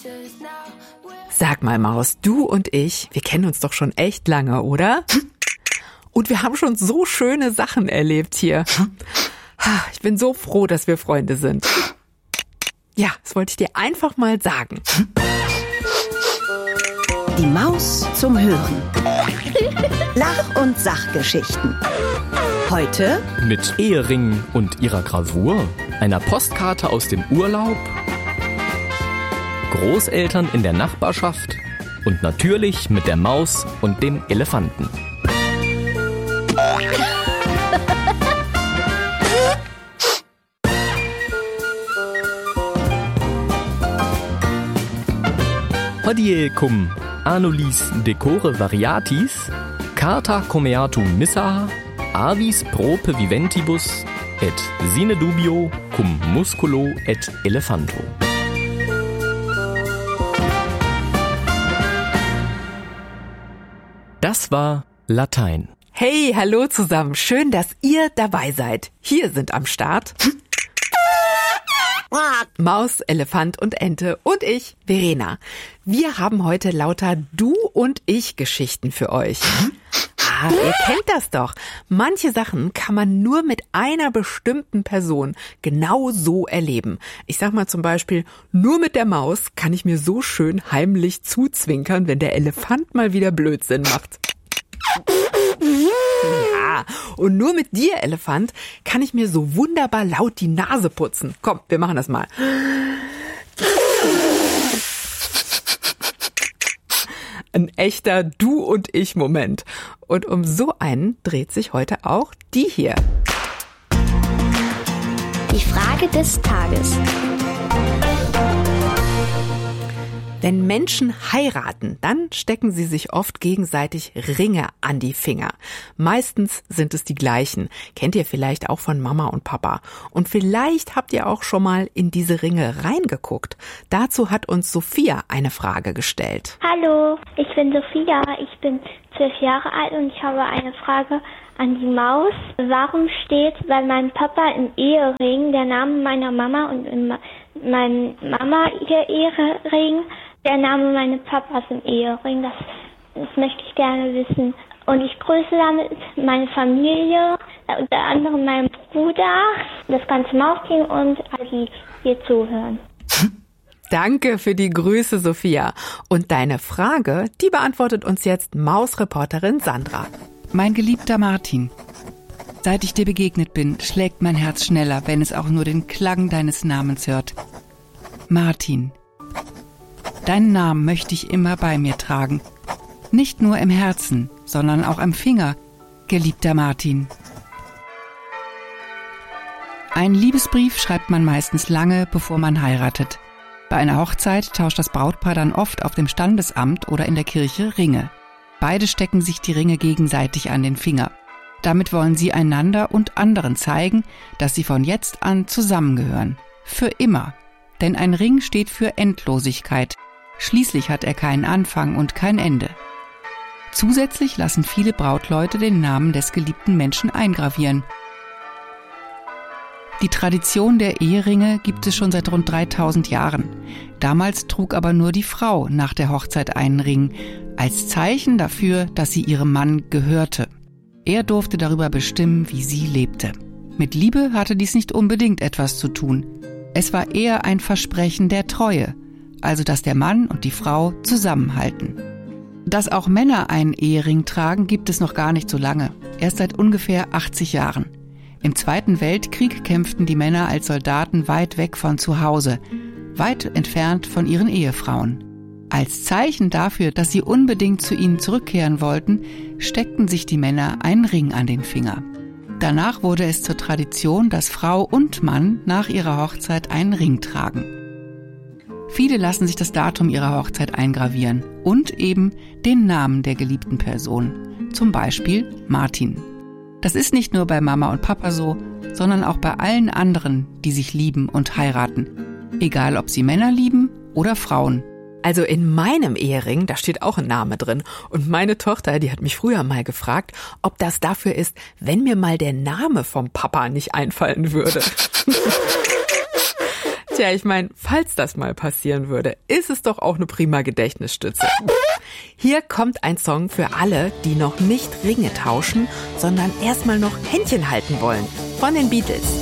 Sag mal, Maus, du und ich, wir kennen uns doch schon echt lange, oder? Und wir haben schon so schöne Sachen erlebt hier. Ich bin so froh, dass wir Freunde sind. Ja, das wollte ich dir einfach mal sagen. Die Maus zum Hören. Lach- und Sachgeschichten. Heute mit Eheringen und ihrer Gravur, einer Postkarte aus dem Urlaub, Großeltern in der Nachbarschaft und natürlich mit der Maus und dem Elefanten. Hodie cum annulis decore variatis, carta comeatum missa, avis prope viventibus, et sine dubio cum musculo et elephanto. Das war Latein. Hey, hallo zusammen. Schön, dass ihr dabei seid. Hier sind am Start Maus, Elefant und Ente und ich, Verena. Wir haben heute lauter Du- und Ich-Geschichten für euch. Ihr kennt das doch. Manche Sachen kann man nur mit einer bestimmten Person genau so erleben. Ich sag mal zum Beispiel, nur mit der Maus kann ich mir so schön heimlich zuzwinkern, wenn der Elefant mal wieder Blödsinn macht. Ja, und nur mit dir, Elefant, kann ich mir so wunderbar laut die Nase putzen. Komm, wir machen das mal. Ein echter Du- und Ich-Moment. Und um so einen dreht sich heute auch die hier. Die Frage des Tages. Wenn Menschen heiraten, dann stecken sie sich oft gegenseitig Ringe an die Finger. Meistens sind es die gleichen. Kennt ihr vielleicht auch von Mama und Papa. Und vielleicht habt ihr auch schon mal in diese Ringe reingeguckt. Dazu hat uns Sophia eine Frage gestellt. Hallo, ich bin Sophia, ich bin 12 Jahre alt und ich habe eine Frage an die Maus. Warum steht bei meinem Papa im Ehering der Name meiner Mama und in meiner Mama ihr Ehering der Name meines Papas im Ehering? Das möchte ich gerne wissen. Und ich grüße damit meine Familie, unter anderem meinen Bruder, das ganze Mausteam und alle, die hier zuhören. Danke für die Grüße, Sophia. Und deine Frage, die beantwortet uns jetzt Mausreporterin Sandra. Mein geliebter Martin, seit ich dir begegnet bin, schlägt mein Herz schneller, wenn es auch nur den Klang deines Namens hört. Martin. Deinen Namen möchte ich immer bei mir tragen. Nicht nur im Herzen, sondern auch am Finger, geliebter Martin. Einen Liebesbrief schreibt man meistens lange, bevor man heiratet. Bei einer Hochzeit tauscht das Brautpaar dann oft auf dem Standesamt oder in der Kirche Ringe. Beide stecken sich die Ringe gegenseitig an den Finger. Damit wollen sie einander und anderen zeigen, dass sie von jetzt an zusammengehören. Für immer. Denn ein Ring steht für Endlosigkeit. Schließlich hat er keinen Anfang und kein Ende. Zusätzlich lassen viele Brautleute den Namen des geliebten Menschen eingravieren. Die Tradition der Eheringe gibt es schon seit rund 3000 Jahren. Damals trug aber nur die Frau nach der Hochzeit einen Ring, als Zeichen dafür, dass sie ihrem Mann gehörte. Er durfte darüber bestimmen, wie sie lebte. Mit Liebe hatte dies nicht unbedingt etwas zu tun. Es war eher ein Versprechen der Treue, also dass der Mann und die Frau zusammenhalten. Dass auch Männer einen Ehering tragen, gibt es noch gar nicht so lange, erst seit ungefähr 80 Jahren. Im Zweiten Weltkrieg kämpften die Männer als Soldaten weit weg von zu Hause, weit entfernt von ihren Ehefrauen. Als Zeichen dafür, dass sie unbedingt zu ihnen zurückkehren wollten, steckten sich die Männer einen Ring an den Finger. Danach wurde es zur Tradition, dass Frau und Mann nach ihrer Hochzeit einen Ring tragen. Viele lassen sich das Datum ihrer Hochzeit eingravieren und eben den Namen der geliebten Person, zum Beispiel Martin. Das ist nicht nur bei Mama und Papa so, sondern auch bei allen anderen, die sich lieben und heiraten. Egal, ob sie Männer lieben oder Frauen. Also in meinem Ehering, da steht auch ein Name drin. Und meine Tochter, die hat mich früher mal gefragt, ob das dafür ist, wenn mir mal der Name vom Papa nicht einfallen würde. Tja, ich meine, falls das mal passieren würde, ist es doch auch eine prima Gedächtnisstütze. Hier kommt ein Song für alle, die noch nicht Ringe tauschen, sondern erstmal noch Händchen halten wollen. Von den Beatles.